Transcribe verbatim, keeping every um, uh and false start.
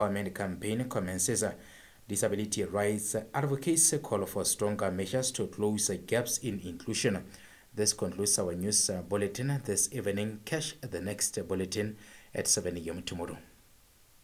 Empowerment campaign commences. Disability rights advocates call for stronger measures to close gaps in inclusion. This concludes our news bulletin this evening. Catch the next bulletin at seven a m tomorrow.